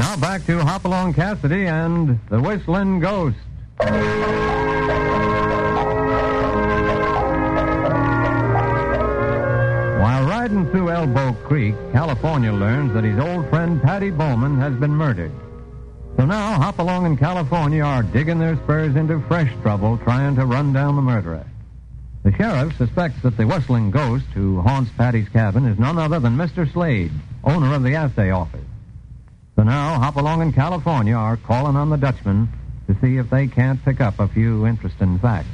Now back to Hopalong Cassidy and the Whistling Ghost. While riding through Elbow Creek, California learns that his old friend Patty Bowman has been murdered. So now Hopalong and California are digging their spurs into fresh trouble trying to run down the murderer. The sheriff suspects that the Whistling Ghost who haunts Patty's cabin is none other than Mr. Slade, owner of the assay office. So now Hopalong and California are calling on the Dutchman to see if they can't pick up a few interesting facts.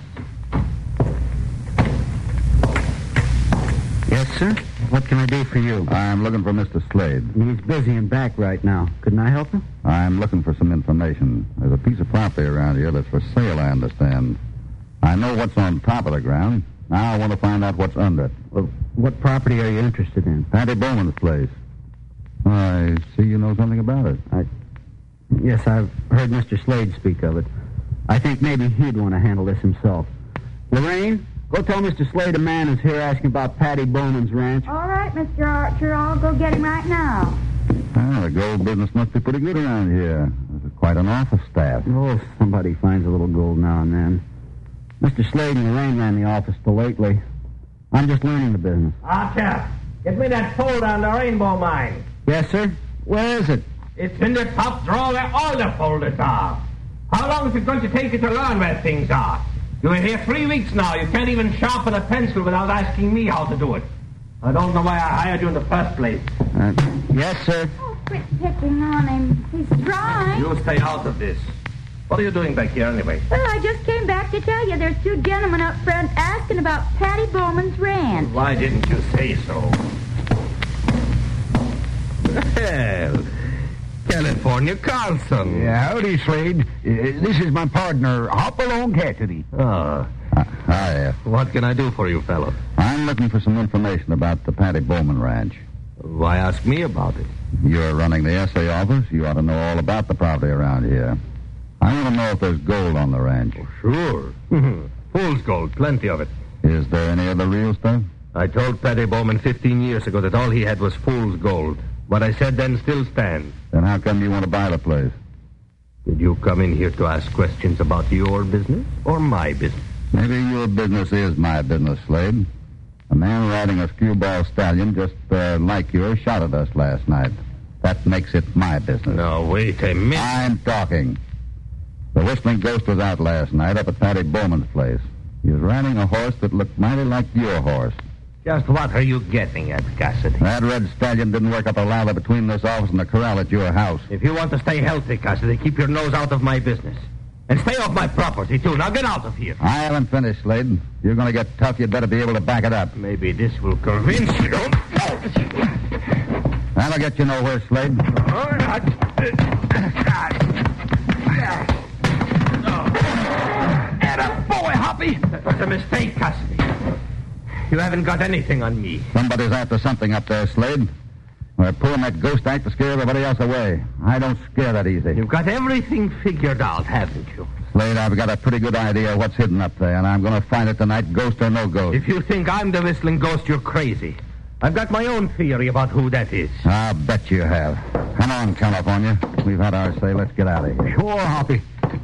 Yes, sir? What can I do for you? I'm looking for Mr. Slade. He's busy and back right now. Couldn't I help him? I'm looking for some information. There's a piece of property around here that's for sale, I understand. I know what's on top of the ground. Now I want to find out what's under it. Well, what property are you interested in? Patty Bowman's place. I see you know something about it. Yes, I've heard Mr. Slade speak of it. I think maybe he'd want to handle this himself. Lorraine, go tell Mr. Slade a man is here asking about Patty Bowman's ranch. All right, Mr. Archer, I'll go get him right now. Well, the gold business must be pretty good around here. There's quite an office staff. Oh, somebody finds a little gold now and then. Mr. Slade and Lorraine ran the office till lately. I'm just learning the business. Archer, get me that folder on the Rainbow Mine. Yes, sir? Where is it? It's in the top drawer where all the folders are. How long is it going to take you to learn where things are? You were here 3 weeks now. You can't even sharpen a pencil without asking me how to do it. I don't know why I hired you in the first place. Yes, sir. Oh, quit picking on him. He's trying. You stay out of this. What are you doing back here anyway? Well, I just came back to tell you there's two gentlemen up front asking about Patty Bowman's ranch. Why didn't you say so? Well, California Carlson. Yeah, howdy, Slade. This is my partner, Hopalong Cassidy. Oh, Hi. what can I do for you, fellow? I'm looking for some information about the Patty Bowman ranch. Why ask me about it? You're running the essay office. You ought to know all about the property around here. I want to know if there's gold on the ranch. Sure. Fool's gold, plenty of it. Is there any of the real stuff? I told Patty Bowman 15 years ago that all he had was fool's gold. What I said then still stands. Then how come you want to buy the place? Did you come in here to ask questions about your business or my business? Maybe your business is my business, Slade. A man riding a skewball stallion just like yours shot at us last night. That makes it my business. No, wait a minute. I'm talking. The Whistling Ghost was out last night up at Patty Bowman's place. He was riding a horse that looked mighty like your horse. Just what are you getting at, Cassidy? That red stallion didn't work up a lather between this office and the corral at your house. If you want to stay healthy, Cassidy, keep your nose out of my business. And stay off my property, too. Now get out of here. I haven't finished, Slade. If you're going to get tough, you'd better be able to back it up. Maybe this will convince you. That'll get you nowhere, Slade. Boy, Hoppy. That was a mistake, Cassidy. You haven't got anything on me. Somebody's after something up there, Slade. We're pulling that ghost act to scare everybody else away. I don't scare that easy. You've got everything figured out, haven't you? Slade, I've got a pretty good idea what's hidden up there, and I'm going to find it tonight, ghost or no ghost. If you think I'm the Whistling Ghost, you're crazy. I've got my own theory about who that is. I'll bet you have. Come on, California. We've had our say. Let's get out of here. Sure, Hoppy.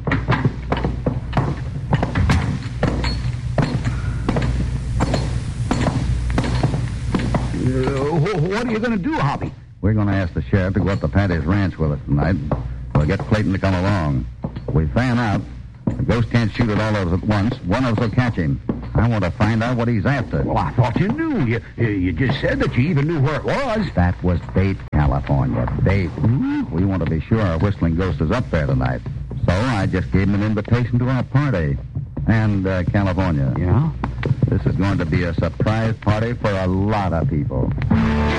What are you going to do, Hoppy? We're going to ask the sheriff to go up to Patty's ranch with us tonight. We'll get Clayton to come along. If we fan out, the ghost can't shoot at all of us at once. One of us will catch him. I want to find out what he's after. Well, I thought you knew. You just said that you even knew where it was. That was bait, California. Bait. We want to be sure our Whistling Ghost is up there tonight. So I just gave him an invitation to our party. And, California. Yeah? This is going to be a surprise party for a lot of people.